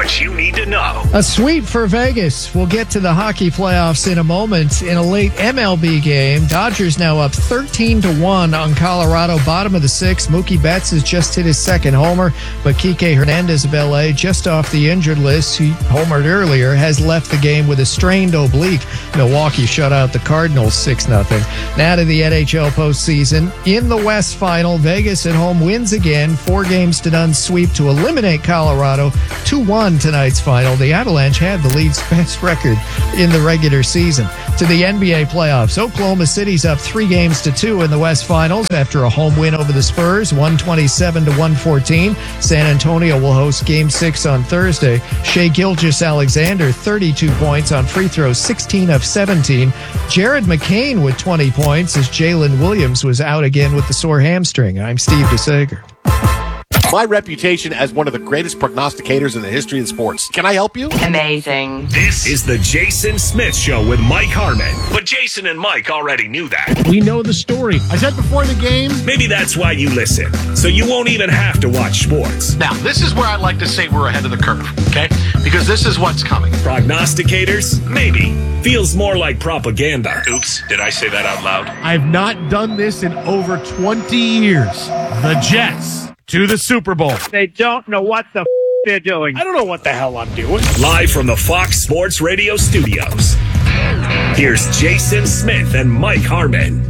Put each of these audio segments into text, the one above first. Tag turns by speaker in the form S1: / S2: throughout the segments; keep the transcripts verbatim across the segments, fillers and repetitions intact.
S1: sports you need to know.
S2: A sweep for Vegas. We'll get to the hockey playoffs in a moment. In a late M L B game, Dodgers now up thirteen to one on Colorado, bottom of the sixth. Mookie Betts has just hit his second homer, but Kike Hernandez of L A, just off the injured list, he homered earlier, has left the game with a strained oblique. Milwaukee shut out the Cardinals six nothing. Now to the N H L postseason. In the West Final, Vegas at home wins again. Four games to none sweep to eliminate Colorado. two one tonight's final. The Avalanche had the league's best record in the regular season. To the N B A playoffs, Oklahoma City's up three games to two in the West Finals after a home win over the Spurs, one twenty-seven to one fourteen. San Antonio will host Game six on Thursday. Shai Gilgeous-Alexander, thirty-two points on free throws, sixteen of seventeen. Jared McCain with twenty points as Jalen Williams was out again with the sore hamstring. I'm Steve DeSager.
S3: My reputation as one of the greatest prognosticators in the history of sports. Can I help you?
S4: Amazing.
S1: This is the Jason Smith Show with Mike Harmon. But Jason and Mike already knew that.
S5: We know the story. I said before the game.
S1: Maybe that's why you listen, so you won't even have to watch sports.
S6: Now, this is where I like to say we're ahead of the curve, okay? Because this is what's coming.
S1: Prognosticators? Maybe. Feels more like propaganda. Oops, did I say that out loud?
S5: I've not done this in over twenty years. The Jets to the Super Bowl.
S7: They don't know what the f- they're doing.
S5: I don't know what the hell I'm doing.
S1: Live from the Fox Sports Radio studios, here's Jason Smith and Mike Harmon.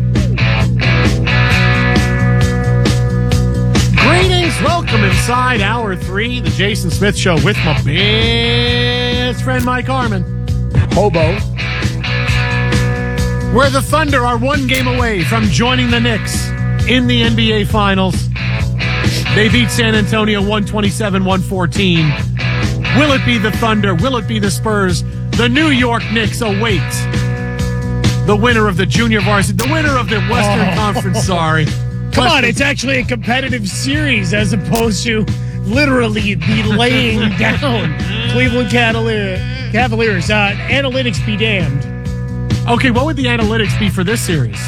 S5: Greetings. Welcome inside hour three, the Jason Smith Show with my best friend Mike Harmon. Hobo. Where the Thunder are one game away from joining the Knicks in the N B A Finals. They beat San Antonio one twenty-seven one fourteen. Will it be the Thunder? Will it be the Spurs? The New York Knicks await the winner of the junior varsity, the winner of the Western oh. Conference, sorry.
S8: Come Western. on, it's actually a competitive series as opposed to literally the laying down. Cleveland Cavaliers. Cavaliers. Uh, analytics be damned.
S5: Okay, what would the analytics be for this series?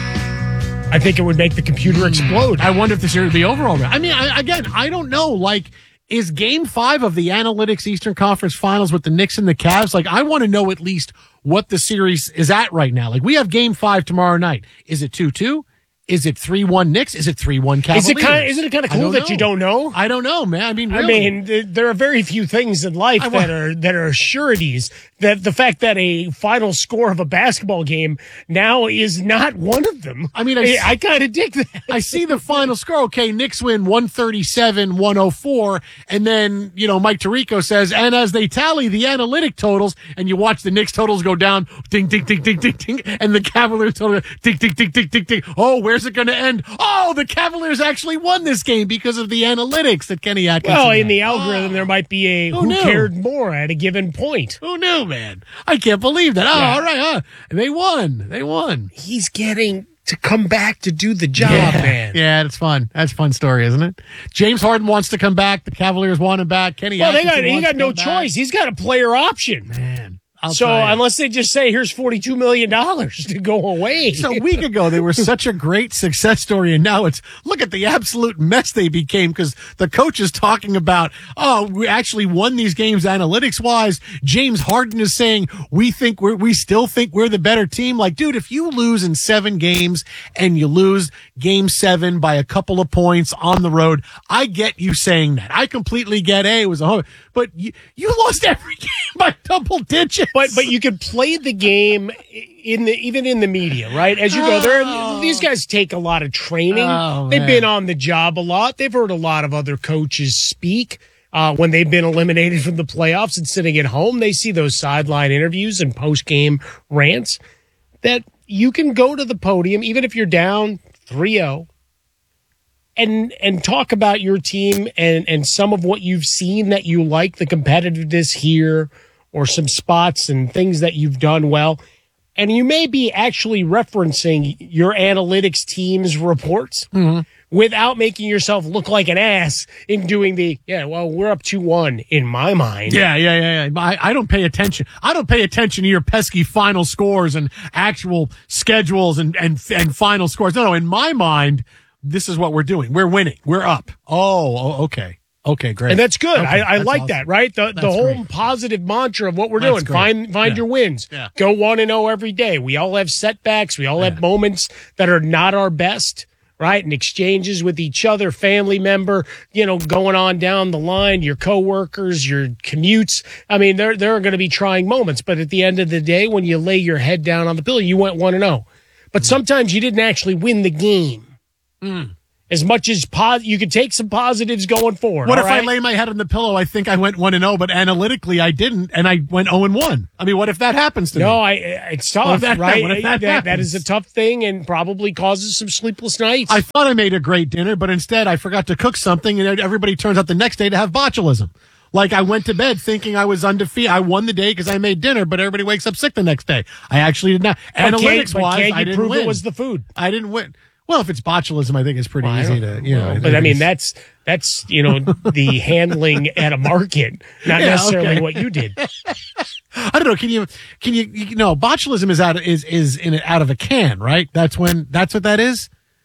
S8: I think it would make the computer explode.
S5: I wonder if this year would be overall. I mean, I, again, I don't know. Like, is game five of the Analytics Eastern Conference Finals with the Knicks and the Cavs? Like, I want to know at least what the series is at right now. Like, we have game five tomorrow night. Is it two two? Is it three one Knicks? Is it three one Cavaliers?
S8: Is it kind of, isn't it kind of cool that know. you don't know?
S5: I don't know, man. I mean, really.
S8: I mean, th- there are very few things in life that are that are sureties. That the fact that a final score of a basketball game now is not one of them.
S5: I mean, I,
S8: I, I kind of dig that.
S5: I see the final score. Okay, Knicks win one thirty-seven one oh four, and then, you know, Mike Tirico says, and as they tally the analytic totals, and you watch the Knicks totals go down, ding, ding, ding, ding, ding, ding, and the Cavaliers total, ding, ding, ding, ding, ding, ding. Oh, where's it going to end? Oh, the Cavaliers actually won this game because of the analytics that Kenny Atkinson
S8: Well, in
S5: had.
S8: the algorithm, oh. there might be a who, who cared more at a given point.
S5: Who knew, man? I can't believe that. Oh, yeah. all right. Huh? They won. They won.
S8: He's getting to come back to do the job,
S5: yeah.
S8: man.
S5: Yeah, that's fun. That's a fun story, isn't it? James Harden wants to come back. The Cavaliers want him back. Kenny
S8: well,
S5: Atkinson
S8: they got, he got no
S5: back.
S8: choice. He's got a player option.
S5: Man. I'll
S8: so unless they just say, here's forty-two million dollars to go away.
S5: So a week ago, they were such a great success story, and now it's, look at the absolute mess they became because the coach is talking about, oh, we actually won these games analytics-wise. James Harden is saying, we think we're, we still think we're the better team. Like, dude, if you lose in seven games and you lose game seven by a couple of points on the road, I get you saying that. I completely get, hey, it was a home, but you, you lost every game by double digits.
S8: But but you could play the game in the even in the media, right? As you go there,
S5: oh.
S8: these guys take a lot of training.
S5: Oh,
S8: they've
S5: man.
S8: been on the job a lot. They've heard a lot of other coaches speak uh, when they've been eliminated from the playoffs and sitting at home. They see those sideline interviews and post game rants that you can go to the podium even if you're down three oh and and talk about your team and and some of what you've seen that you like, the competitiveness here, or some spots and things that you've done well. And you may be actually referencing your analytics team's reports
S5: mm-hmm.
S8: without making yourself look like an ass in doing the, yeah, well, we're up two one in my mind.
S5: Yeah, yeah, yeah. yeah. I, I don't pay attention. I don't pay attention to your pesky final scores and actual schedules and, and, and final scores. No, no, in my mind, this is what we're doing. We're winning. We're up. Oh, okay. Okay, great.
S8: And that's good.
S5: Okay,
S8: I, I
S5: that's
S8: like
S5: awesome.
S8: that, right? The the
S5: That's
S8: whole
S5: great.
S8: positive mantra of what we're
S5: That's
S8: doing.
S5: great.
S8: Find find
S5: Yeah.
S8: your wins.
S5: Yeah.
S8: Go one and zero every day. We all have setbacks. We all have moments that are not our best, right? And exchanges with each other, family member, you know, going on down the line, your coworkers, your commutes. I mean, there there are going to be trying moments, but at the end of the day, when you lay your head down on the pillow, you went one and zero. But sometimes you didn't actually win the game. As much as pos- you could take some positives going forward.
S5: What
S8: all
S5: if
S8: right?
S5: I lay my head on the pillow? I think I went one and zero, but analytically I didn't, and I went zero and one. I mean, what if that happens to
S8: No,
S5: me?
S8: I, it's tough,
S5: What if that-
S8: right?
S5: what if that
S8: that, that is a
S5: happens?
S8: tough thing and probably causes some sleepless nights.
S5: I thought I made a great dinner, but instead I forgot to cook something, and everybody turns out the next day to have botulism. Like I went to bed thinking I was undefeated. I won the day because I made dinner, but everybody wakes up sick the next day. I actually did not.
S8: But
S5: Analytics
S8: can't, but
S5: wise,
S8: can't
S5: I
S8: you
S5: didn't
S8: prove
S5: win.
S8: it was the food?
S5: I didn't win. Well, if it's botulism, I think it's pretty
S8: Well, I
S5: easy
S8: don't
S5: to, you know.
S8: know. But I mean,
S5: it's-
S8: that's that's you know the handling at a market, not
S5: Yeah,
S8: necessarily
S5: okay.
S8: what you did.
S5: I don't know. Can you, can you, you know, botulism is out, is, is in it out of a can, right? That's when, that's what that is?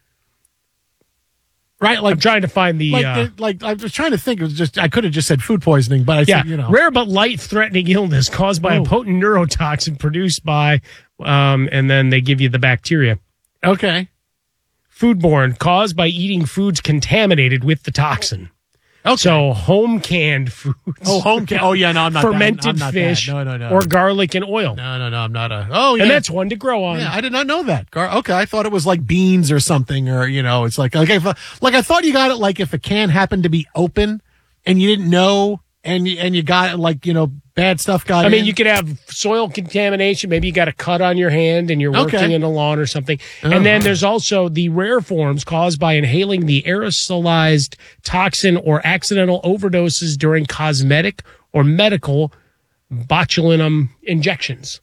S5: Right? Like,
S8: I'm trying to find the,
S5: like,
S8: uh,
S5: the- like, I was trying to think. It was just, I could have just said food poisoning, but I
S8: yeah,
S5: said, you know.
S8: rare but light-threatening illness caused by
S5: Oh.
S8: a potent neurotoxin produced by, um, and then they give you the bacteria.
S5: Okay.
S8: Foodborne, caused by eating foods contaminated with the toxin. Okay. So home canned foods.
S5: Oh, home can. Oh, yeah, no, I'm not
S8: fermented
S5: that. I'm not
S8: fish,
S5: that. No, no, no.
S8: or garlic and oil.
S5: no, no, no. I'm not a. Oh, yeah.
S8: And that's one to grow on.
S5: Yeah, I did not know that. Gar- Okay, I thought it was like beans or something, or you know, it's like like if a, like I thought you got it like if a can happened to be open and you didn't know, and you, and you got it like you know bad stuff got.
S8: I mean,
S5: in.
S8: you could have soil contamination. Maybe you got a cut on your hand and you're working
S5: Okay.
S8: in the lawn or something.
S5: Uh-huh.
S8: And then there's also the rare forms caused by inhaling the aerosolized toxin or accidental overdoses during cosmetic or medical botulinum injections.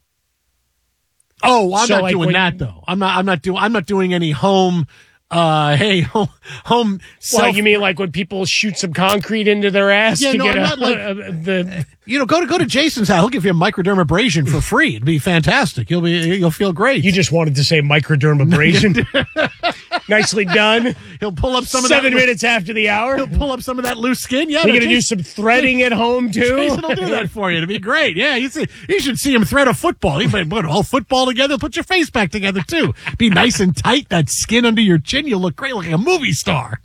S5: Oh, I'm
S8: So,
S5: not
S8: like,
S5: doing
S8: when-
S5: that though. I'm not. I'm not doing. I'm not doing any home. Uh, hey, home. home
S8: Well,
S5: self,
S8: you mean like when people shoot some concrete into their ass
S5: Yeah,
S8: to
S5: no,
S8: get
S5: I'm
S8: a,
S5: not like-
S8: a- the
S5: you know, go to go to Jason's house. He'll give you a microdermabrasion for free. It'd be fantastic. You'll be. You'll feel great.
S8: You just wanted to say microdermabrasion. Nicely done.
S5: He'll pull up some
S8: Seven
S5: of that.
S8: minutes after the hour.
S5: He'll pull up some of that loose skin. Yeah,
S8: You're
S5: no,
S8: going to do
S5: Jason-
S8: some threading at home too.
S5: Jason will do that for you. It'd be great. Yeah, you see, you should see him thread a football. He might put a whole football together. Put your face back together too. Be nice and tight. That skin under your chin. You'll look great, like a movie star.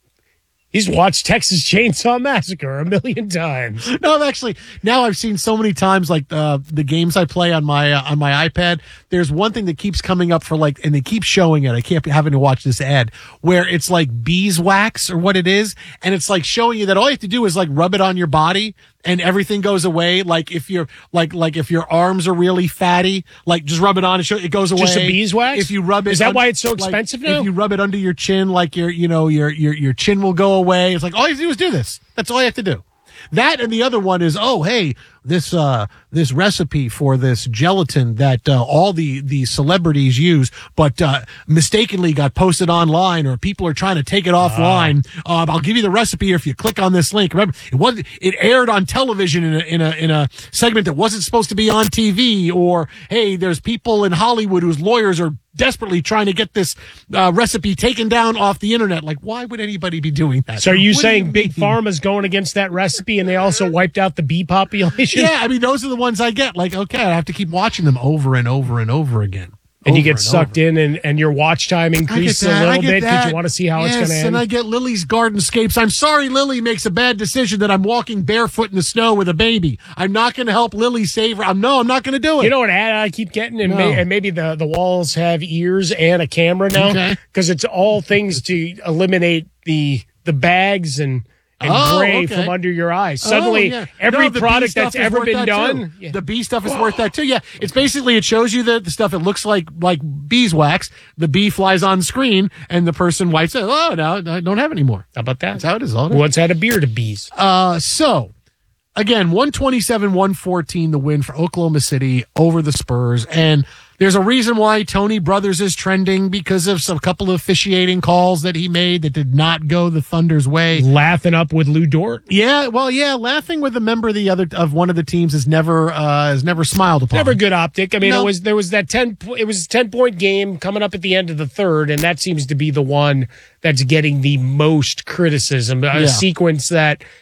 S8: He's watched Texas Chainsaw Massacre a million times.
S5: No, I've actually now I've seen so many times like uh, the games I play on my uh, on my iPad. There's one thing that keeps coming up for like, and they keep showing it. I keep having to watch this ad where it's like beeswax or what it is, and it's like showing you that all you have to do is like rub it on your body and everything goes away. Like if you're like like if your arms are really fatty, like just rub it on and show it goes away.
S8: Just a beeswax?
S5: If you rub it,
S8: Is that
S5: un-
S8: why it's so
S5: like,
S8: expensive now?
S5: If you rub it under your chin, like your you know your your your chin will go away. It's like all you have to do is do this. That's all you have to do. That and the other one is, oh, hey, this uh this recipe for this gelatin that uh, all the the celebrities use, but uh, mistakenly got posted online, or people are trying to take it offline. Um, I'll give you the recipe if you click on this link. Remember, it was it aired on television in a in a in a segment that wasn't supposed to be on T V. Or hey, there's people in Hollywood whose lawyers are desperately trying to get this uh, recipe taken down off the internet. Like, why would anybody be doing that?
S8: So are you
S5: What do
S8: saying Big
S5: mean?
S8: Pharma's going against that recipe and they also wiped out the bee population?
S5: Yeah, I mean, those are the ones I get. Like, okay, I have to keep watching them over and over and over again.
S8: And you
S5: Over
S8: get sucked
S5: over.
S8: in and, and your watch time
S5: I get
S8: increases a
S5: that, I
S8: little
S5: get
S8: bit because
S5: that.
S8: you want to see how
S5: yes,
S8: it's going to
S5: and
S8: end.
S5: I get Lily's Gardenscapes. I'm sorry Lily makes a bad decision that I'm walking barefoot in the snow with a baby. I'm not going to help Lily save her. I'm, no, I'm not going to do it.
S8: You know what ad I keep getting? And,
S5: No.
S8: may, and maybe the, the walls have ears and a camera now
S5: Okay.
S8: because it's all things to eliminate the the bags and, and
S5: Oh,
S8: gray
S5: okay.
S8: from under your eyes.
S5: Oh,
S8: Suddenly,
S5: yeah.
S8: every
S5: No, the bee
S8: product
S5: stuff
S8: that's
S5: is
S8: ever
S5: worth
S8: been
S5: that,
S8: done.
S5: too.
S8: Yeah.
S5: The bee stuff is worth that too. Yeah, it's basically it shows you the, the stuff. It looks like like beeswax. The bee flies on screen, and the person wipes it. Oh, no, I don't have any more.
S8: How about that?
S5: That's how it is. All
S8: Once had a beer to bees.
S5: Uh, so again, one twenty-seven, one fourteen, the win for Oklahoma City over the Spurs. And there's a reason why Tony Brothers is trending because of some couple of officiating calls that he made that did not go the Thunder's way.
S8: Laughing up with Lou Dort.
S5: Yeah, well, yeah, laughing with a member of the other of one of the teams is never uh has never smiled upon.
S8: Never good optic. I mean,
S5: No.
S8: it was there was that ten. po- It was a ten point game coming up at the end of the third, and that seems to be the one that's getting the most criticism. A
S5: Yeah.
S8: sequence that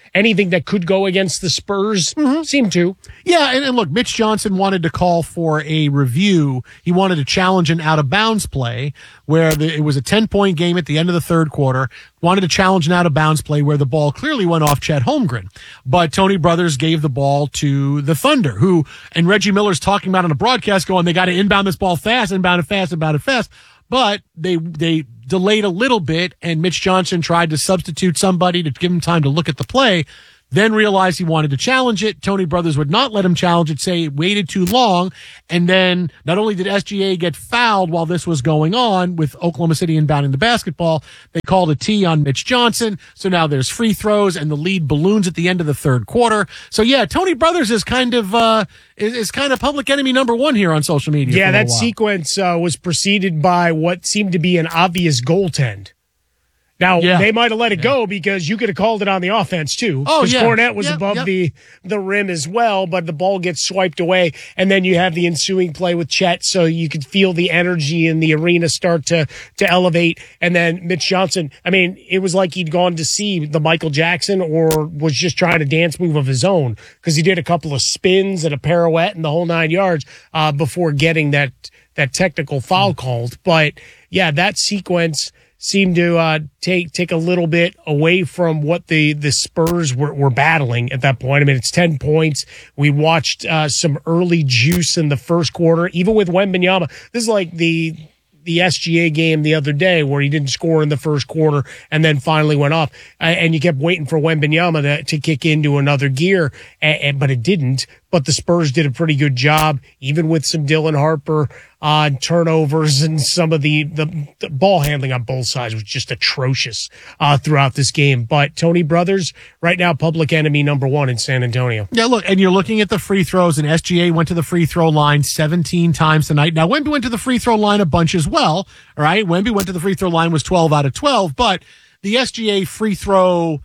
S8: anything that could go against the Spurs mm-hmm. seemed to.
S5: Yeah, and, and look, Mitch Johnson wanted to call for a review. He wanted to challenge an out-of-bounds play where the, it was a ten-point game at the end of the third quarter. Wanted to challenge an out-of-bounds play where the ball clearly went off Chet Holmgren. But Tony Brothers gave the ball to the Thunder, who, and Reggie Miller's talking about on a broadcast going, they got to inbound this ball fast, inbound it fast, inbound it fast. But they they delayed a little bit, and Mitch Johnson tried to substitute somebody to give him time to look at the play, then realized he wanted to challenge it. Tony Brothers would not let him challenge it, say it waited too long. And then not only did S G A get fouled while this was going on with Oklahoma City inbounding the basketball, they called a T on Mitch Johnson. So now there's free throws and the lead balloons at the end of the third quarter. So yeah, Tony Brothers is kind of, uh, is, is kind of public enemy number one here on social media.
S8: Yeah, that sequence uh, was preceded by what seemed to be an obvious goaltend. Now, yeah. they might have let it yeah. go because you could have called it on the offense, too.
S5: Oh,
S8: because
S5: yeah.
S8: Fournette was
S5: yeah,
S8: above
S5: yeah.
S8: the the rim as well, but the ball gets swiped away. And then you have the ensuing play with Chet, so you could feel the energy in the arena start to, to elevate. And then Mitch Johnson, I mean, it was like he'd gone to see the Michael Jackson or was just trying a dance move of his own because he did a couple of spins and a pirouette and the whole nine yards uh, before getting that, that technical foul mm-hmm. called. But, yeah, that sequence seemed to uh, take take a little bit away from what the, the Spurs were, were battling at that point. I mean, it's ten points. We watched uh, some early juice in the first quarter, even with Wembanyama. This is like the the S G A game the other day where he didn't score in the first quarter and then finally went off. And you kept waiting for Wembanyama to, to kick into another gear, and, and, but it didn't. But the Spurs did a pretty good job, even with some Dylan Harper on uh, turnovers and some of the, the, the ball handling on both sides was just atrocious uh, throughout this game. But Tony Brothers, right now, public enemy number one in San Antonio.
S5: Yeah, look, and you're looking at the free throws, and S G A went to the free throw line seventeen times tonight. Now, Wemby went to the free throw line a bunch as well, all right? Wemby went to the free throw line, was twelve out of twelve, but the S G A free throw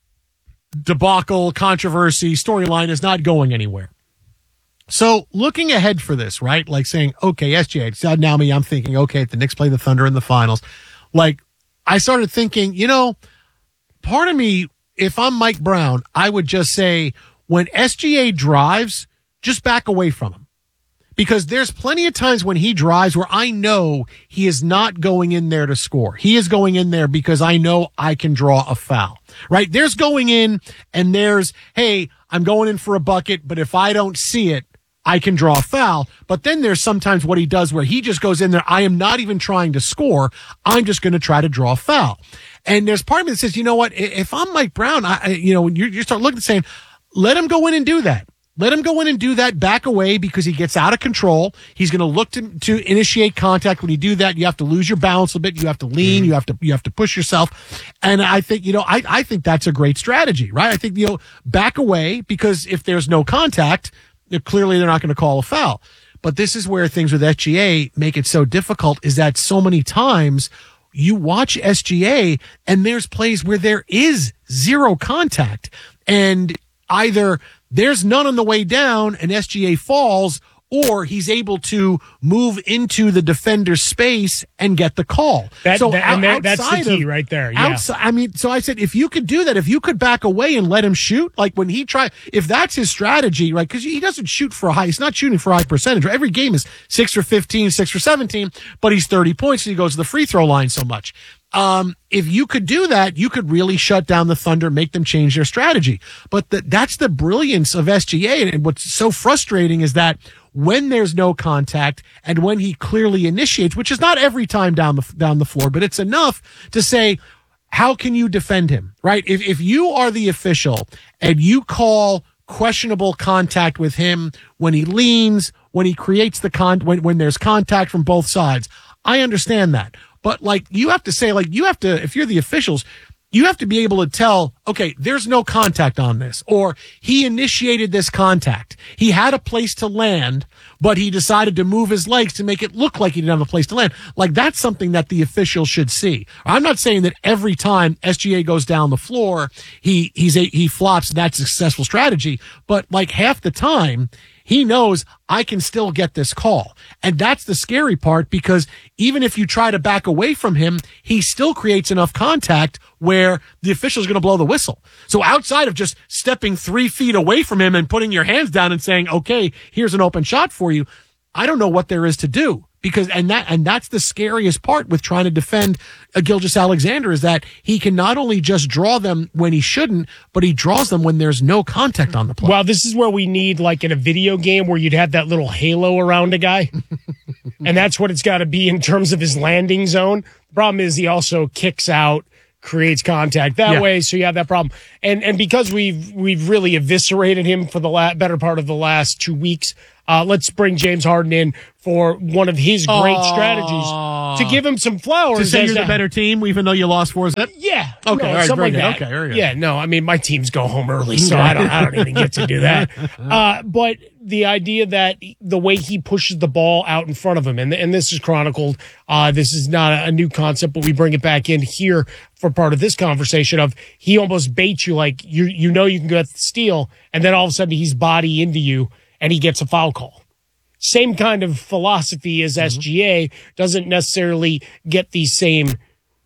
S5: debacle, controversy, storyline is not going anywhere. So looking ahead for this, right? Like saying, okay, S G A, so now me, I'm thinking, okay, if the Knicks play the Thunder in the finals, like I started thinking, you know, part of me, if I'm Mike Brown, I would just say when S G A drives, just back away from him. Because there's plenty of times when he drives where I know he is not going in there to score. He is going in there because I know I can draw a foul, right? There's going in and there's, hey, I'm going in for a bucket, but if I don't see it, I can draw a foul. But then there's sometimes what he does where he just goes in there. I am not even trying to score. I'm just going to try to draw a foul. And there's part of me that says, you know what? If I'm Mike Brown, I, you know, you, you start looking and saying, let him go in and do that. Let him go in and do that, back away because he gets out of control. He's going to look to to initiate contact. When you do that, you have to lose your balance a bit. You have to lean. Mm. You have to you have to push yourself. And I think, you know, I, I think that's a great strategy, right? I think, you know, back away because if there's no contact, clearly they're not going to call a foul. But this is where things with S G A make it so difficult is that so many times you watch S G A and there's plays where there is zero contact and either there's none on the way down and S G A falls, or he's able to move into the defender's space and get the call.
S8: That,
S5: so
S8: that,
S5: out,
S8: and that, that's the key
S5: of,
S8: right there. Yeah.
S5: Outside, I mean, so I said, if you could do that, if you could back away and let him shoot, like when he tried, if that's his strategy, right? Because he doesn't shoot for a high, he's not shooting for a high percentage. Every game is six for fifteen, six for seventeen, but he's thirty points and he goes to the free throw line so much. Um, if you could do that, you could really shut down the Thunder, make them change their strategy. But the, that's the brilliance of S G A. And what's so frustrating is that when there's no contact and when he clearly initiates, which is not every time down the, down the floor, but it's enough to say, how can you defend him, right? If, if you are the official and you call questionable contact with him when he leans, when he creates the con, when, when there's contact from both sides, I understand that. But like, you have to say, like, you have to, if you're the officials, you have to be able to tell, okay, there's no contact on this, or he initiated this contact. He had a place to land, but he decided to move his legs to make it look like he didn't have a place to land. Like, that's something that the official should see. I'm not saying that every time S G A goes down the floor, he, he's a, he flops, and that's a successful strategy. But like half the time, he knows I can still get this call. And that's the scary part, because even if you try to back away from him, he still creates enough contact where the official is going to blow the whistle. So outside of just stepping three feet away from him and putting your hands down and saying, okay, here's an open shot for you, I don't know what there is to do. Because, and that, and that's the scariest part with trying to defend uh, Gilgeous-Alexander, is that he can not only just draw them when he shouldn't, but he draws them when there's no contact on the play.
S8: Well, this is where we need, like in a video game where you'd have that little halo around a guy. And that's what it's got to be in terms of his landing zone. The problem is he also kicks out, creates contact that
S5: Yeah.
S8: way, so you have that problem. And and because we've we've really eviscerated him for the la- better part of the last two weeks, uh, let's bring James Harden in for one of his great
S5: Aww.
S8: strategies to give him some flowers.
S5: To say
S8: as
S5: you're the
S8: a-
S5: better team, even though you lost four zip?
S8: Yeah.
S5: Okay,
S8: no,
S5: all right,
S8: something
S5: very
S8: like
S5: good.
S8: that.
S5: Okay, very good.
S8: Yeah, no, I mean, my teams go home early, so I don't, I don't even get to do that. Uh, but the idea that the way he pushes the ball out in front of him, and, and this is chronicled, uh, this is not a, a new concept, but we bring it back in here for part of this conversation of he almost baits you, like you, you know, you can get the steal, and then all of a sudden he's body into you and he gets a foul call. Same kind of philosophy as S G A, doesn't necessarily get the same,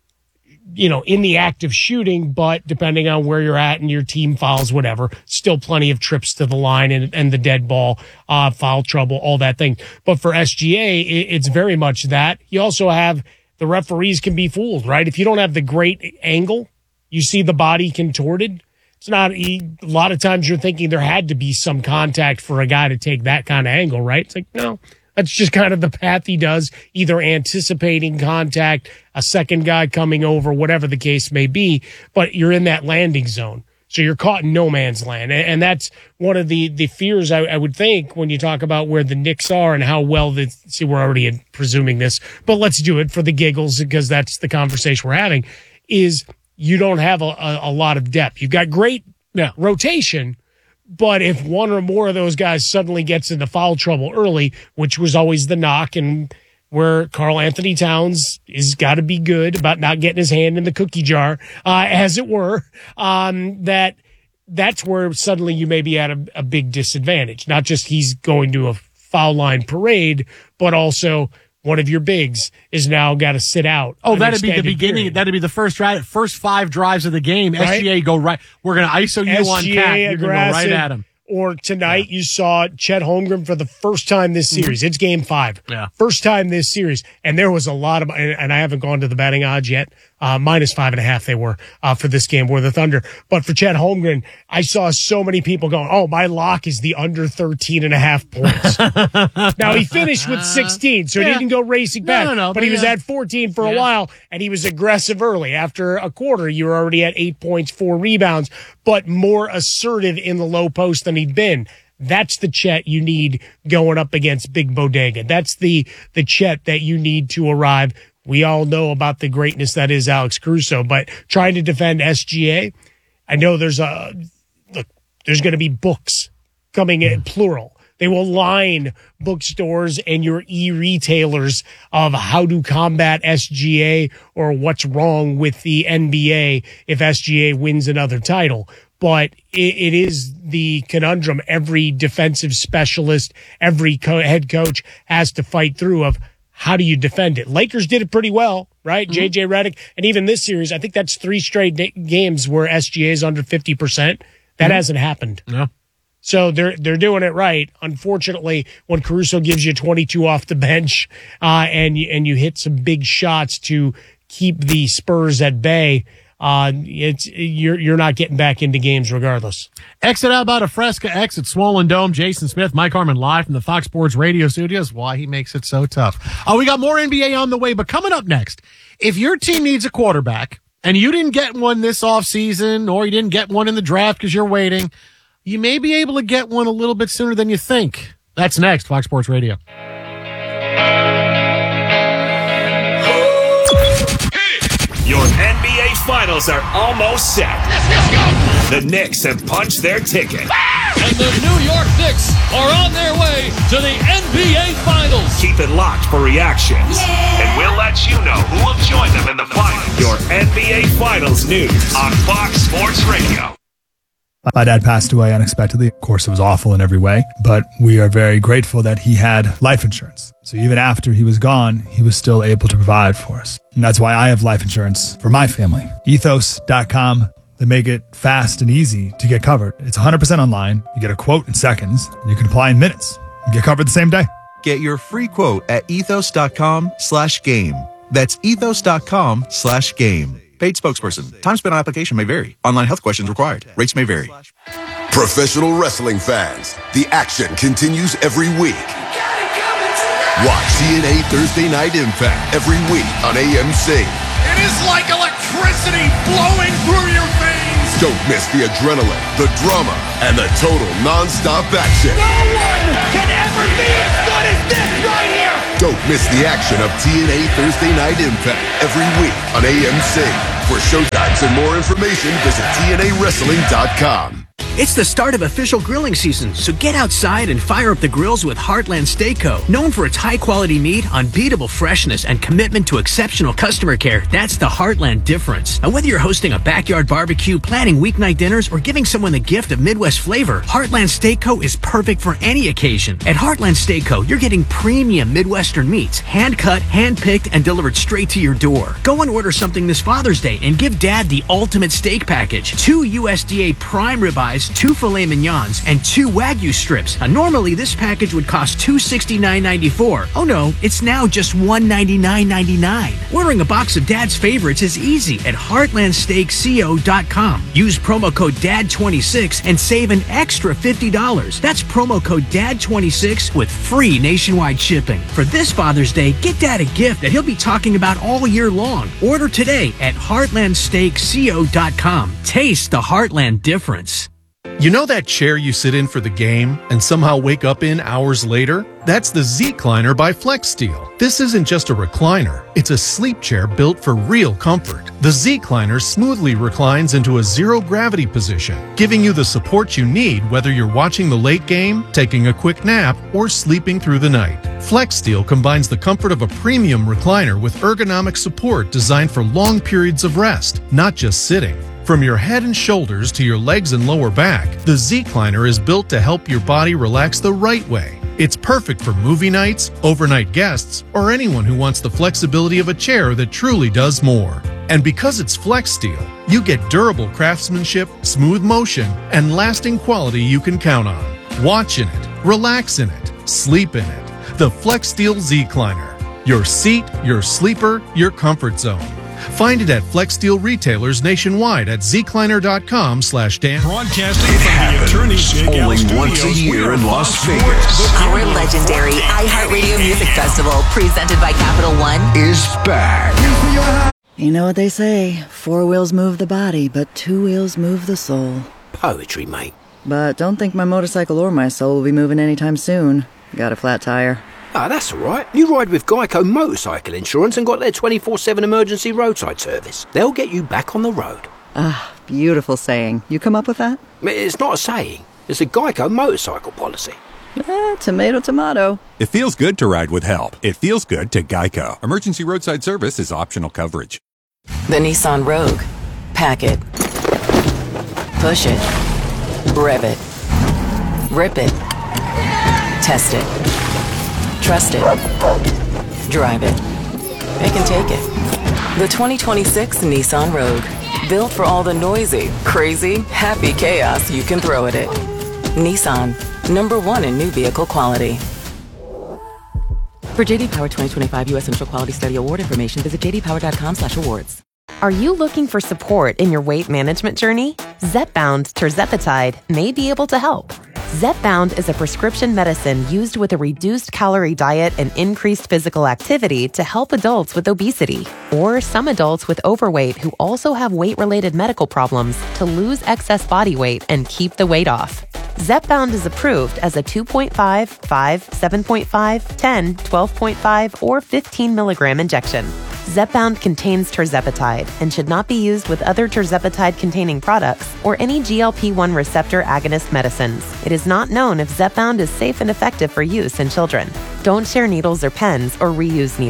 S8: you know, in the act of shooting, but depending on where you're at and your team fouls, whatever, still plenty of trips to the line and, and the dead ball, uh, foul trouble, all that thing. But for S G A, it, it's very much that. You also have the referees can be fooled, right? If you don't have the great angle, you see the body contorted. It's not a lot of times you're thinking there had to be some contact for a guy to take that kind of angle, right? It's like, no, that's just kind of the path he does, either anticipating contact, a second guy coming over, whatever the case may be, but you're in that landing zone. So you're caught in no man's land. And that's one of the, the fears I, I would think when you talk about where the Knicks are and how well the, see, we're already presuming this, but let's do it for the giggles because that's the conversation we're having, is you don't have a, a, a lot of depth. You've got great
S5: Yeah.
S8: rotation, but if one or more of those guys suddenly gets into foul trouble early, which was always the knock, and where Karl Anthony Towns is got to be good about not getting his hand in the cookie jar, uh, as it were, um, that that's where suddenly you may be at a, a big disadvantage. Not just he's going to a foul line parade, but also one of your bigs is now got to sit out.
S5: Oh,
S8: an
S5: that'd be the
S8: extended
S5: beginning.
S8: period.
S5: That'd be the first drive, first five drives of the game.
S8: Right?
S5: S G A go right. We're going to I S O you on
S8: S G A
S5: Cat. You're going to go right
S8: aggressive.
S5: at him.
S8: Or tonight you saw Chet Holmgren for the first time this series. It's game five.
S5: Yeah.
S8: First time this series. And there was a lot of, and, and I haven't gone to the betting odds yet. Uh, minus five and a half they were, uh, for this game were the Thunder. But for Chet Holmgren, I saw so many people going, oh, my lock is the under thirteen and a half points. Now he finished with sixteen, so
S5: Yeah.
S8: he didn't go racing
S5: No,
S8: back.
S5: no, no,
S8: but
S5: but
S8: he was
S5: yeah.
S8: at fourteen for a
S5: Yeah.
S8: while, and he was aggressive early. After a quarter, you were already at eight points, four rebounds, but more assertive in the low post than he'd been. That's the Chet you need going up against Big Bodega. That's the the Chet that you need to arrive. We all know about the greatness that is Alex Caruso, but trying to defend S G A, I know there's a look. There's going to be books coming in plural. They will line bookstores and your e-retailers of how to combat S G A or what's wrong with the N B A if S G A wins another title. But it, it is the conundrum every defensive specialist, every co- head coach has to fight through of how do you defend it? Lakers did it pretty well, right?
S5: Mm-hmm.
S8: J J Redick. And even this series, I think that's three straight da- games where S G A is under fifty percent. That
S5: Mm-hmm.
S8: hasn't happened.
S5: No.
S8: So they're they're doing it right. Unfortunately, when Caruso gives you twenty-two off the bench, uh, and you, and you hit some big shots to keep the Spurs at bay, uh, it's you're you're not getting back into games regardless.
S5: Exit out about a Fresca, exit Swollen Dome. Jason Smith, Mike Harmon live from the Fox Sports Radio studios. Why he makes it so tough. Oh, we got more N B A on the way, but coming up next, if your team needs a quarterback and you didn't get one this offseason or you didn't get one in the draft because you're waiting, you may be able to get one a little bit sooner than you think. That's next, Fox Sports Radio.
S1: Your N B A Finals are almost set. The Knicks have punched their ticket.
S4: And the New York Knicks are on their way to the N B A Finals.
S1: Keep it locked for reactions. And we'll let you know who will join them in the finals. Your N B A Finals news on Fox Sports Radio.
S9: My dad passed away unexpectedly. Of course, it was awful in every way, but we are very grateful that he had life insurance. So even after he was gone, he was still able to provide for us. And that's why I have life insurance for my family. ethos dot com. They make it fast and easy to get covered. It's one hundred percent online. You get a quote in seconds. And you can apply in minutes. You get covered the same day.
S10: Get your free quote at ethos dot com slash game. That's ethos dot com slash game. Paid spokesperson. Time spent on application may vary. Online health questions required. Rates may vary.
S11: Professional wrestling fans, the action continues every week. Watch T N A Thursday Night Impact every week on A M C.
S12: It is like electricity flowing through your veins.
S11: Don't miss the adrenaline, the drama, and the total non-stop action.
S12: No one can ever be as good as this right here.
S11: Don't miss the action of T N A Thursday Night Impact every week on A M C. For showtimes and more information, visit T N A wrestling dot com.
S13: It's the start of official grilling season, so get outside and fire up the grills with Heartland Steak Co. Known for its high-quality meat, unbeatable freshness, and commitment to exceptional customer care, that's the Heartland difference. Now, whether you're hosting a backyard barbecue, planning weeknight dinners, or giving someone the gift of Midwest flavor, Heartland Steak Co. is perfect for any occasion. At Heartland Steak Co., you're getting premium Midwestern meats, hand-cut, hand-picked, and delivered straight to your door. Go and order something this Father's Day and give Dad the ultimate steak package. Two U S D A prime ribeyes, two filet mignons, and two Wagyu strips. Now, normally this package would cost two hundred sixty-nine ninety-four. Oh no, it's now just one hundred ninety-nine ninety-nine. Ordering a box of Dad's favorites is easy at heartland steak co dot com. Use promo code D A D twenty-six and save an extra fifty dollars. That's promo code D A D twenty-six with free nationwide shipping. For this Father's Day, get Dad a gift that he'll be talking about all year long. Order today at heartland steak co dot com. Taste the Heartland difference.
S14: You know that chair you sit in for the game and somehow wake up in hours later? That's the Z-Cliner by FlexSteel. This isn't just a recliner, it's a sleep chair built for real comfort. The Z-Cliner smoothly reclines into a zero-gravity position, giving you the support you need whether you're watching the late game, taking a quick nap, or sleeping through the night. FlexSteel combines the comfort of a premium recliner with ergonomic support designed for long periods of rest, not just sitting. From your head and shoulders to your legs and lower back, the Z-Cliner is built to help your body relax the right way. It's perfect for movie nights, overnight guests, or anyone who wants the flexibility of a chair that truly does more. And because it's FlexSteel, you get durable craftsmanship, smooth motion, and lasting quality you can count on. Watch in it, relax in it, sleep in it. The FlexSteel Z-Cliner. Your seat, your sleeper, your comfort zone. Find it at FlexSteel retailers nationwide at zcliner.com slash Dan.
S15: Broadcasting from the Attorney's Big Al
S11: Only once a year in Las Vegas.
S16: Our legendary iHeartRadio Music Festival, presented by Capital One,
S11: is back.
S17: You know what they say, four wheels move the body, but two wheels move the soul.
S18: Poetry, mate.
S17: But don't think my motorcycle or my soul will be moving anytime soon. Got a flat tire.
S18: Ah, that's all right. You ride with Geico Motorcycle Insurance and got their twenty-four seven emergency roadside service. They'll get you back on the road.
S17: Ah, beautiful saying. You come up with that?
S18: It's not a saying. It's a Geico motorcycle policy.
S17: Eh, tomato, tomato.
S19: It feels good to ride with help. It feels good to Geico. Emergency roadside service is optional coverage.
S16: the Nissan Rogue. Pack it. Push it. Rev it. Rip it. Test it. Trust it. Drive it. It can take it. The twenty twenty-six Nissan Rogue. Built for all the noisy, crazy, happy chaos you can throw at it. Nissan. Number one in new vehicle quality. For J D Power twenty twenty-five U S Central Quality Study Award information, visit j d power dot com slash awards.
S20: Are you looking for support in your weight management journey? Zepbound Tirzepatide may be able to help. Zepbound is a prescription medicine used with a reduced calorie diet and increased physical activity to help adults with obesity or some adults with overweight who also have weight-related medical problems to lose excess body weight and keep the weight off. Zepbound is approved as a two point five, five, seven point five, ten, twelve point five, or fifteen milligram injection. Zepbound contains tirzepatide and should not be used with other tirzepatide-containing products or any G L P one receptor agonist medicines. It is not known if Zepbound is safe and effective for use in children. Don't share needles or pens or reuse needles.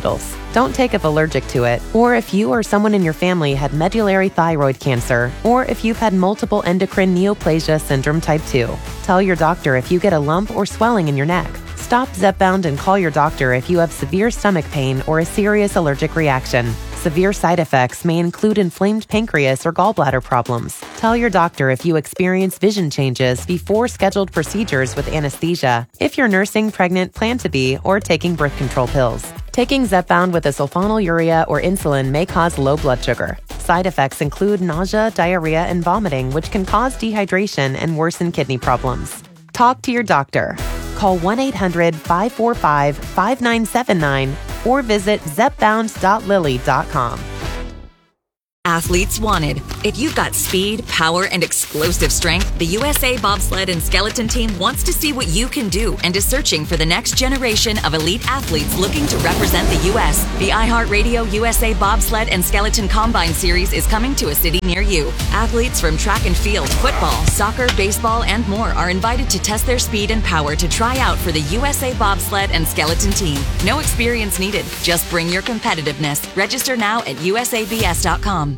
S20: Don't take if allergic to it, or if you or someone in your family had medullary thyroid cancer, or if you've had multiple endocrine neoplasia syndrome type two. Tell your doctor if you get a lump or swelling in your neck. Stop Zepbound and call your doctor if you have severe stomach pain or a serious allergic reaction. Severe side effects may include inflamed pancreas or gallbladder problems. Tell your doctor if you experience vision changes before scheduled procedures with anesthesia, if you're nursing, pregnant, plan to be, or taking birth control pills. Taking Zepbound with a sulfonylurea or insulin may cause low blood sugar. Side effects include nausea, diarrhea, and vomiting, which can cause dehydration and worsen kidney problems. Talk to your doctor. Call one eight hundred five four five five nine seven nine or visit zepbound dot lilly dot com.
S21: Athletes wanted. If you've got speed, power, and explosive strength, the U S A Bobsled and Skeleton Team wants to see what you can do and is searching for the next generation of elite athletes looking to represent the U S The iHeartRadio U S A Bobsled and Skeleton Combine Series is coming to a city near you. Athletes from track and field, football, soccer, baseball, and more are invited to test their speed and power to try out for the U S A Bobsled and Skeleton Team. No experience needed. Just bring your competitiveness. Register now at U S A B S dot com.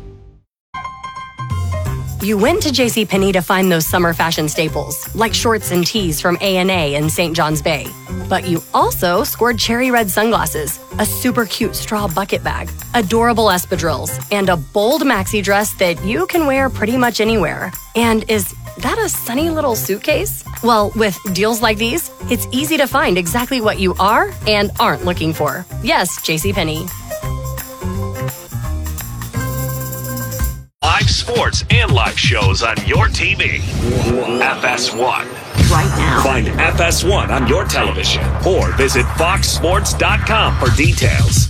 S22: You went to JCPenney to find those summer fashion staples, like shorts and tees from A and A in Saint John's Bay. But you also scored cherry red sunglasses, a super cute straw bucket bag, adorable espadrilles, and a bold maxi dress that you can wear pretty much anywhere. And is that a sunny little suitcase? Well, with deals like these, it's easy to find exactly what you are and aren't looking for. Yes, JCPenney.
S1: Live sports and live shows on your T V. F S one.
S21: Right now.
S1: Find F S one on your television or visit fox sports dot com for details.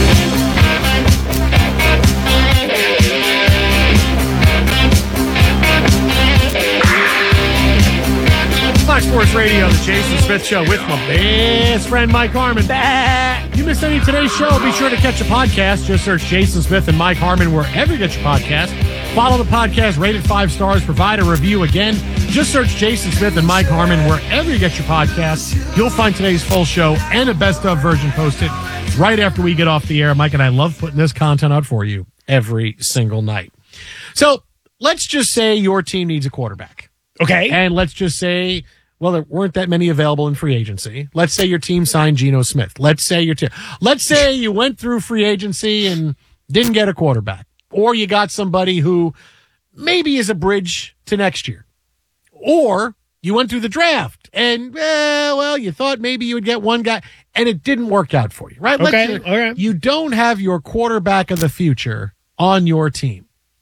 S5: Fox Sports Radio, the Jason Smith Show with my best friend Mike Harmon. If you missed any of today's show, be sure to catch a podcast. Just search Jason Smith and Mike Harmon wherever you get your podcast. Follow the podcast, rate it five stars, provide a review. Again, just search Jason Smith and Mike Harmon wherever you get your podcasts. You'll find today's full show and a best of version posted right after we get off the air. Mike and I love putting this content out for you every single night. So let's just say your team needs a quarterback.
S8: Okay.
S5: And let's just say, well, there weren't that many available in free agency. Let's say your team signed Geno Smith. Let's say your team, let's say you went through free agency and didn't get a quarterback, or you got somebody who maybe is a bridge to next year, or you went through the draft and, eh, well, you thought maybe you would get one guy and it didn't work out for you, right?
S8: Okay.
S5: Let's,
S8: All right.
S5: You don't have your quarterback of the future on your team.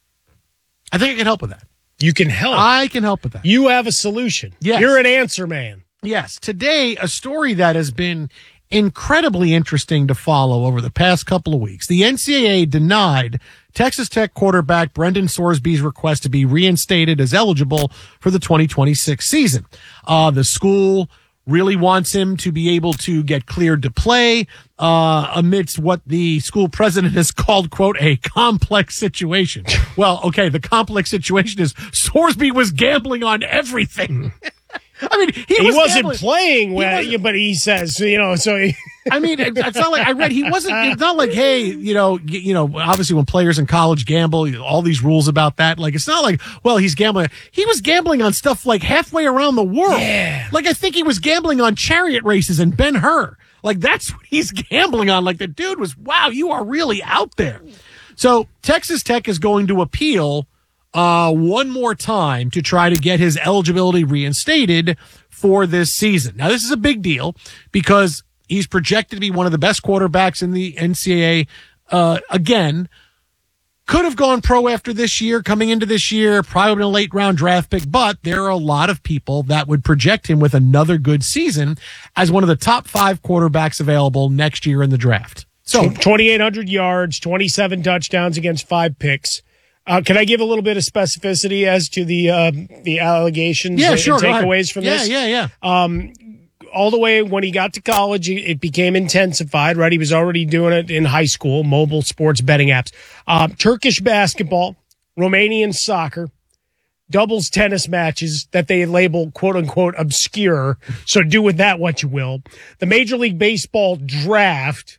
S5: I think I can help with that.
S8: You can help.
S5: I can help with that.
S8: You have a solution.
S5: Yes.
S8: You're an answer man.
S5: Yes. Today, a story that has been incredibly interesting to follow over the past couple of weeks. The N C double A denied Texas Tech quarterback Brendan Sorsby's request to be reinstated as eligible for the twenty twenty-six season. Uh, the school really wants him to be able to get cleared to play uh, amidst what the school president has called, quote, a complex situation. Well, okay, the complex situation is Sorsby was gambling on everything. I mean, he,
S8: he
S5: was
S8: wasn't
S5: gambling.
S8: playing well,
S5: He wasn't-
S8: but he says, you know, so he,
S5: I mean, it- it's not like I read he wasn't. It's not like, hey, you know, y- you know, obviously when players in college gamble, you know, all these rules about that. Like, it's not like, well, he's gambling. He was gambling on stuff like halfway around the world.
S8: Yeah.
S5: Like, I think he was gambling on chariot races and Ben Hur. Like, that's what he's gambling on. Like, the dude was, wow, you are really out there. So Texas Tech is going to appeal uh, one more time to try to get his eligibility reinstated for this season. Now, this is a big deal because he's projected to be one of the best quarterbacks in the N C double A. Uh, again, could have gone pro after this year, coming into this year, probably a late round draft pick, but there are a lot of people that would project him with another good season as one of the top five quarterbacks available next year in the draft. So
S8: twenty-eight hundred yards, twenty-seven touchdowns against five picks. Uh, can I give a little bit of specificity as to the uh, the allegations
S5: Yeah,
S8: and,
S5: sure,
S8: and
S5: go ahead.
S8: takeaways from
S5: Yeah,
S8: this?
S5: yeah, yeah.
S8: Um, all the way when he got to college, it it became intensified, right? He was already doing it in high school, mobile sports betting apps. Um, Turkish basketball, Romanian soccer, doubles tennis matches that they label quote-unquote obscure, so do with that what you will. The Major League Baseball draft,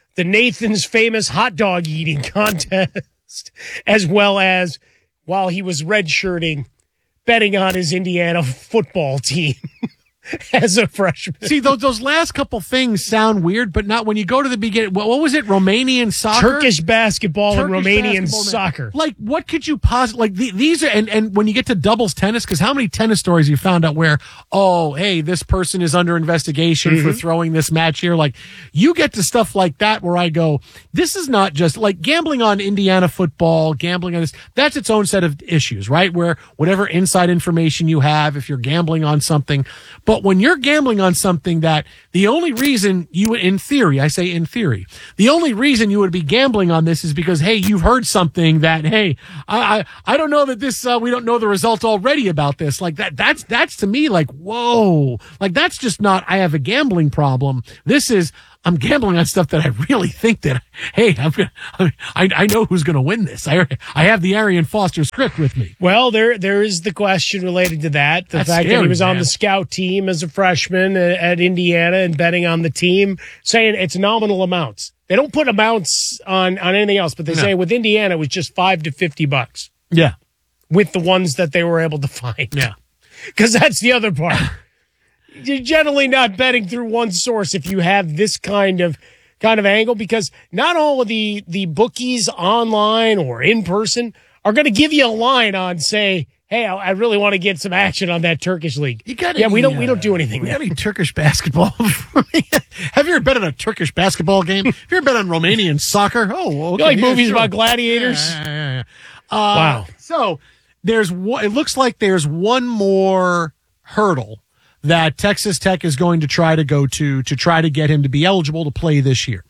S8: the Nathan's Famous Hot Dog Eating Contest, as well as, while he was redshirting, betting on his Indiana football team. As a freshman.
S5: See, those those last couple things sound weird, but not when you go to the beginning. What, what was it? Romanian soccer?
S8: Turkish basketball
S5: Turkish
S8: and Romanian
S5: basketball,
S8: soccer.
S5: Like, what could you possibly, like, the, these are, and, and when you get to doubles tennis, because how many tennis stories you found out where, oh, hey, this person is under investigation
S8: Mm-hmm.
S5: for throwing this match here? Like, you get to stuff like that where I go, this is not just, like, gambling on Indiana football, gambling on this, that's its own set of issues, right? Where whatever inside information you have, if you're gambling on something, but when you're gambling on something that the only reason you, in theory, I say in theory, the only reason you would be gambling on this is because, hey, you've heard something that, hey, I, I, I don't know that this, uh, we don't know the result already about this. Like that, that's, that's to me like, whoa, like that's just not, I have a gambling problem. This is, I'm gambling on stuff that I really think that, hey, I'm gonna, I, I know who's going to win this. I, I have the Arian Foster script with me.
S8: Well, there there is the question related to that. The
S5: That's
S8: fact
S5: scary,
S8: that he was
S5: man.
S8: on the scout team as a freshman at, at Indiana and betting on the team, saying it's nominal amounts. They don't put amounts on, on anything else, but they
S5: No.
S8: say with Indiana it was just five to fifty bucks
S5: Yeah.
S8: with the ones that they were able to find.
S5: Yeah.
S8: Because that's the other part. You're generally not betting through one source if you have this kind of kind of angle, because not all of the the bookies online or in person are going to give you a line on, say, hey, I, I really want to get some action on that Turkish league.
S5: You got
S8: yeah, we don't
S5: any,
S8: we don't do anything.
S5: We
S8: there.
S5: got any Turkish basketball? Have you ever bet on a Turkish basketball game? Have you ever bet on Romanian soccer? Oh, okay.
S8: You like
S5: yeah,
S8: movies
S5: sure.
S8: about gladiators?
S5: Yeah, yeah, yeah, yeah. Uh,
S8: Wow.
S5: So there's one, it looks like there's one more hurdle that Texas Tech is going to try to go to to try to get him to be eligible to play this year.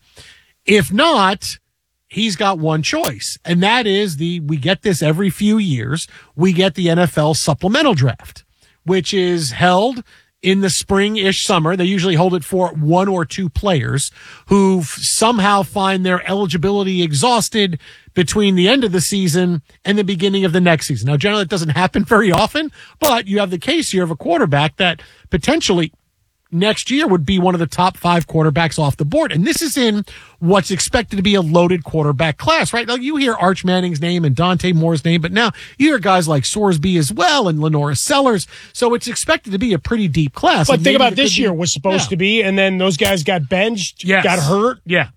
S5: If not, he's got one choice, and that is the, we get this every few years, we get the N F L supplemental draft, which is held in the spring-ish summer. They usually hold it for one or two players who somehow find their eligibility exhausted between the end of the season and the beginning of the next season. Now, generally, it doesn't happen very often, but you have the case here of a quarterback that potentially next year would be one of the top five quarterbacks off the board. And this is in what's expected to be a loaded quarterback class, right? Now, you hear Arch Manning's name and Dante Moore's name, but now you hear guys like Sorsby as well and Lenora Sellers. So it's expected to be a pretty deep class.
S8: But
S5: And
S8: think
S5: maybe
S8: about
S5: there
S8: this
S5: could
S8: year
S5: be-
S8: was supposed
S5: Yeah.
S8: to be, and then those guys got benched,
S5: Yes.
S8: got hurt,
S5: Yeah.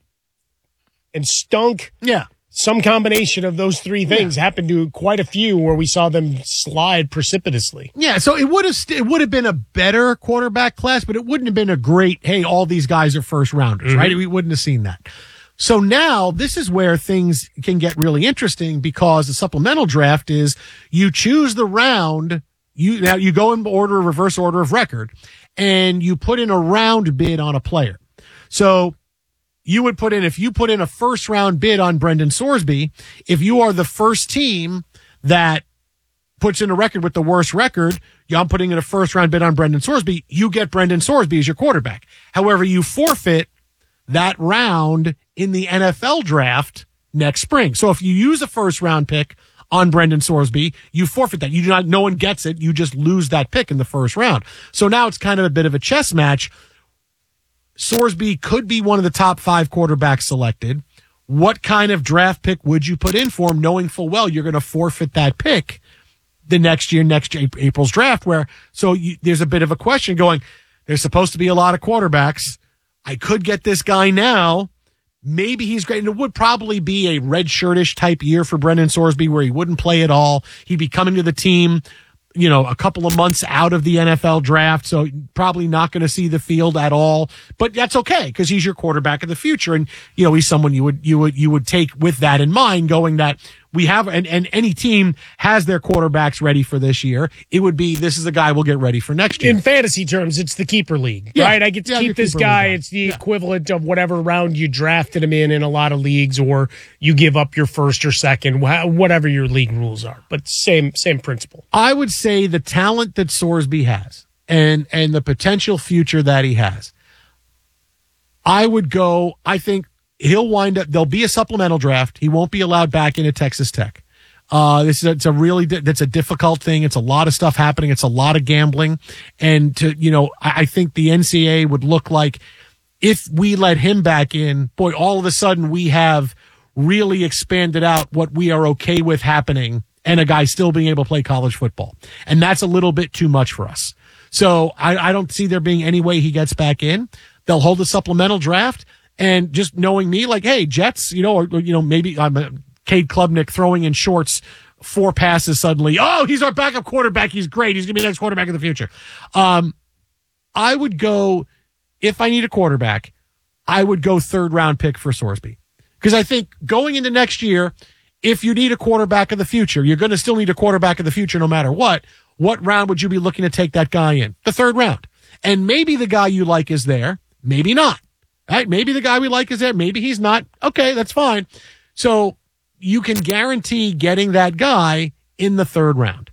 S8: and stunk.
S5: Yeah.
S8: Some combination of those three things happened to quite a few where we saw them slide precipitously.
S5: Yeah, so it would have st- it would have been a better quarterback class, but it wouldn't have been a great, hey, all these guys are first rounders,
S8: Mm-hmm.
S5: right? We wouldn't have seen that. So now this is where things can get really interesting, because the supplemental draft is you choose the round, you now you go in order, reverse order of record, and you put in a round bid on a player. So you would put in, if you put in a first round bid on Brendan Sorsby, if you are the first team that puts in a record with the worst record, I'm putting in a first round bid on Brendan Sorsby, you get Brendan Sorsby as your quarterback. However, you forfeit that round in the N F L draft next spring. So if you use a first round pick on Brendan Sorsby, you forfeit that. You do not, no one gets it. You just lose that pick in the first round. So now it's kind of a bit of a chess match. Sorsby could be one of the top five quarterbacks selected. What kind of draft pick would you put in for him, knowing full well you're going to forfeit that pick the next year, next year, April's draft? Where so you, there's a bit of a question going. There's supposed to be a lot of quarterbacks. I could get this guy now. Maybe he's great. And it would probably be a red shirtish type year for Brendan Sorsby, where he wouldn't play at all. He'd be coming to the team, you know, a couple of months out of the N F L draft, so probably not going to see the field at all. But that's okay, because he's your quarterback of the future, and you know he's someone you would you would you would take with that in mind, going that we have, and, and any team has their quarterbacks ready for this year. It would be, this is a guy we'll get ready for next year.
S8: In fantasy terms, it's the keeper league,
S5: Yeah.
S8: right? I get to
S5: Yeah,
S8: keep
S5: your
S8: this
S5: keeper
S8: guy.
S5: league.
S8: It's the equivalent of whatever round you drafted him in in a lot of leagues, or you give up your first or second, wha- whatever your league rules are. But same same principle.
S5: I would say the talent that Sorsby has and and the potential future that he has, I would go, I think he'll wind up, there'll be a supplemental draft. He won't be allowed back into Texas Tech. Uh, this is, a, it's a really, that's a difficult thing. It's a lot of stuff happening. It's a lot of gambling. And to, you know, I, I think the N C A A would look like, if we let him back in, boy, all of a sudden we have really expanded out what we are okay with happening and a guy still being able to play college football. And that's a little bit too much for us. So I, I don't see there being any way he gets back in. They'll hold a supplemental draft, and just knowing me, like, hey, Jets, you know, or, or you know, maybe I'm a Cade Klubnik throwing in shorts, four passes suddenly. Oh, he's our backup quarterback. He's great. He's going to be the next quarterback of the future. Um, I would go, if I need a quarterback, I would go third round pick for Sorsby. Because I think going into next year, if you need a quarterback of the future, you're going to still need a quarterback of the future no matter what. What round would you be looking to take that guy in? The third round. And maybe the guy you like is there. Maybe not. Right? Maybe the guy we like is there. Maybe he's not. Okay, that's fine. So you can guarantee getting that guy in the third round.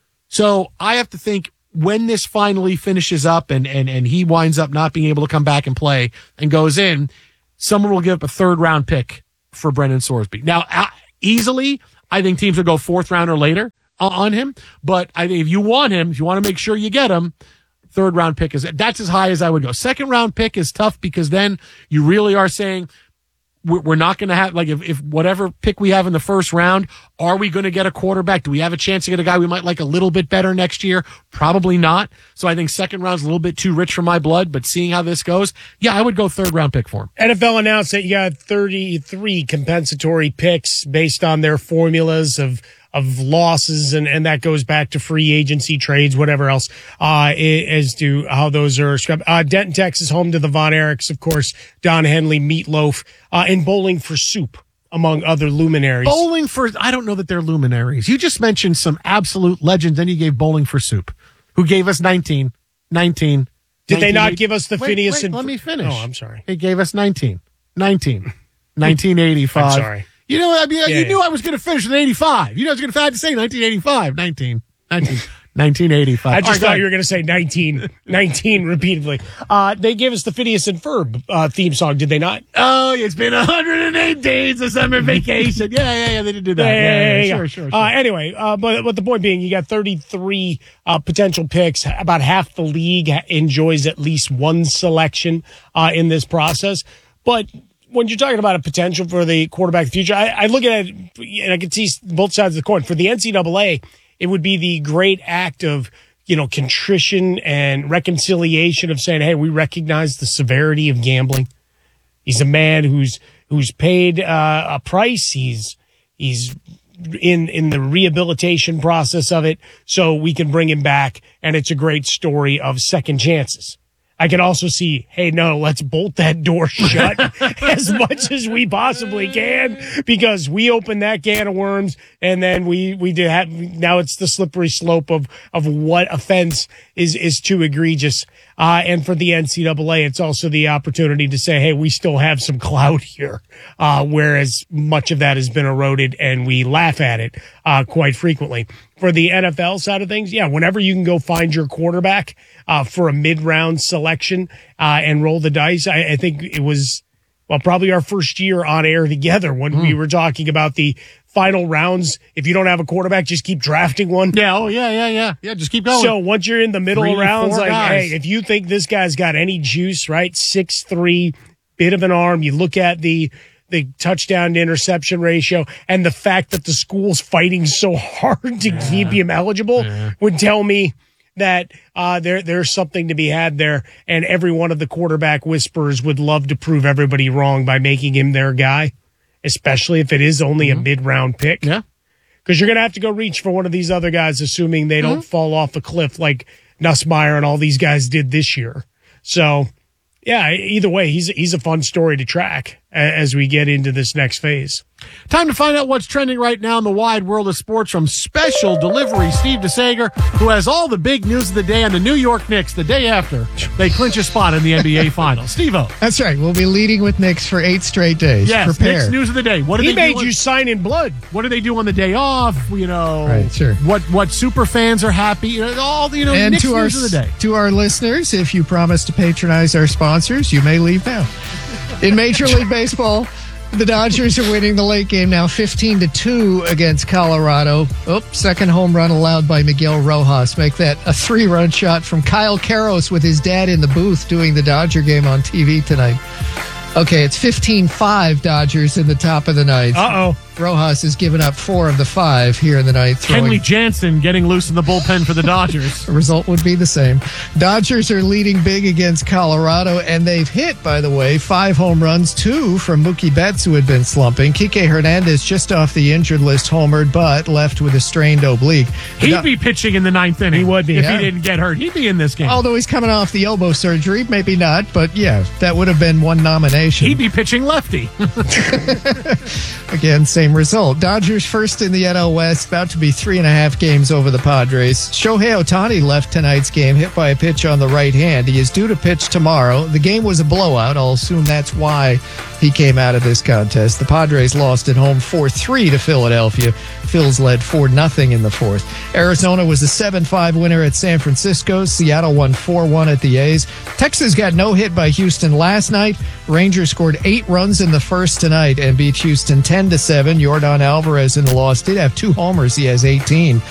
S5: So I have to think when this finally finishes up and, and, and he winds up not being able to come back and play and goes in, someone will give up a third round pick for Brendan Sorsby. Now, uh, easily, I think teams will go fourth round or later on him. But I think if you want him, if you want to make sure you get him, third round pick is, that's as high as I would go. Second round pick is tough because then you really are saying we're, we're not going to have, like, if, if whatever pick we have in the first round, are we going to get a quarterback? Do we have a chance to get a guy we might like a little bit better next year? Probably not. So I think second round's a little bit too rich for my blood, but seeing how this goes, yeah, I would go third round pick for him.
S8: N F L announced that you got thirty-three compensatory picks based on their formulas of of losses, and, and that goes back to free agency trades, whatever else, uh, as to how those are scrubbed. Uh, Denton, Texas, home to the Von Erichs, of course, Don Henley, Meatloaf, uh, and Bowling for Soup, among other luminaries.
S5: Bowling for, I don't know that they're luminaries. You just mentioned some absolute legends, then you gave Bowling for Soup, who gave us nineteen, nineteen.
S8: Did they not give us the
S5: wait,
S8: Phineas
S5: wait,
S8: and...
S5: let me finish.
S8: Oh, I'm sorry.
S5: They gave us nineteen, nineteen, nineteen eighty-five.
S8: I'm sorry.
S5: You know, I mean,
S8: Yeah,
S5: you
S8: yeah.
S5: knew I was going to finish with eighty-five. You know, I was going to have to say nineteen eighty-five, nineteen, nineteen, nineteen eighty-five.
S8: I just
S5: All right,
S8: thought
S5: go
S8: you were going to say nineteen, nineteen repeatedly. Uh, they gave us the Phineas and Ferb uh, theme song, did they not?
S5: Oh, it's been one hundred eight days of summer vacation. Yeah, yeah, yeah, they did do that.
S8: Yeah, yeah, yeah, yeah,
S5: sure,
S8: yeah.
S5: sure, sure.
S8: Uh, anyway, uh, but but the point being, you got thirty-three uh, potential picks. About half the league enjoys at least one selection uh, in this process. But when you're talking about a potential for the quarterback of the future, I, I look at it and I can see both sides of the coin. For the N C double A, it would be the great act of, you know, contrition and reconciliation of saying, hey, we recognize the severity of gambling. He's a man who's who's paid uh, a price. He's he's in in the rehabilitation process of it, so we can bring him back, and it's a great story of second chances. I can also see, hey, no, let's bolt that door shut as much as we possibly can, because we opened that can of worms, and then we we did have, now it's the slippery slope of of what offense is is too egregious. Uh, and for the N C double A, it's also the opportunity to say, hey, we still have some clout here, uh, whereas much of that has been eroded, and we laugh at it uh, quite frequently. For the N F L side of things, yeah, whenever you can go find your quarterback uh, for a mid-round selection uh, and roll the dice, I, I think it was, well, probably our first year on air together when mm. we were talking about the final rounds. If you don't have a quarterback, just keep drafting one.
S5: Yeah, oh, yeah, yeah, yeah. Yeah, just keep going.
S8: So once you're in the middle
S5: Three,
S8: of rounds,
S5: four
S8: like,
S5: guys.
S8: hey, if you think this guy's got any juice, right, six three, bit of an arm, you look at the the touchdown to interception ratio, and the fact that the school's fighting so hard to yeah. keep him eligible yeah. would tell me that uh, there there's something to be had there, and every one of the quarterback whisperers would love to prove everybody wrong by making him their guy, especially if it is only mm-hmm. a mid-round pick.
S5: Yeah.
S8: Because you're going to have to go reach for one of these other guys, assuming they mm-hmm. don't fall off a cliff like Nussmeier and all these guys did this year. So, yeah, either way, he's he's a fun story to track as we get into this next phase.
S5: Time to find out what's trending right now in the wide world of sports from Special Delivery Steve DeSager, who has all the big news of the day on the New York Knicks the day after they clinch a spot in the N B A Finals. Steve-O.
S2: That's right. We'll be leading with Knicks for eight straight days.
S5: Yes,
S2: Prepare.
S5: Knicks news of the day. What do
S8: he
S5: they
S8: made
S5: do
S8: you sign in blood.
S5: What do they do on the day off? You know,
S2: right, sure.
S5: What what super fans are happy? You know, all you know.
S2: And
S5: Knicks
S2: to our
S5: news of the day.
S2: to our listeners, if you promise to patronize our sponsors, you may leave now. In Major League Baseball, The Dodgers are winning the late game now fifteen to two against Colorado. Oops, second home run allowed by Miguel Rojas. Make that a three-run shot from Kyle Karros with his dad in the booth doing the Dodger game on T V tonight. Okay, it's fifteen five Dodgers in the top of the ninth.
S8: Uh-oh.
S2: Rojas has given up four of the five here in the ninth. Throwing.
S5: Kenley Jansen getting loose in the bullpen for the Dodgers.
S2: The result would be the same. Dodgers are leading big against Colorado, and they've hit, by the way, five home runs, two from Mookie Betts, who had been slumping. Kike Hernandez just off the injured list, homered, but left with a strained oblique.
S5: He'd
S2: Do-
S5: be pitching in the ninth inning.
S8: He would be.
S5: If
S2: Yeah.
S5: he didn't get hurt. He'd be in this game.
S2: Although he's coming off the elbow surgery, maybe not, but yeah, that would have been one nomination.
S5: He'd be pitching lefty.
S2: Again, same result. Dodgers first in the N L West, about to be three and a half games over the Padres. Shohei Ohtani left tonight's game, hit by a pitch on the right hand. He is due to pitch tomorrow. The game was a blowout. I'll assume that's why he came out of this contest. The Padres lost at home four three to Philadelphia. Phils led four nothing in the fourth. Arizona was a seven five winner at San Francisco. Seattle won four one at the A's. Texas got no hit by Houston last night. Rangers scored eight runs in the first tonight and beat Houston ten to seven. Yordan Alvarez in the loss did have two homers. He has eighteen.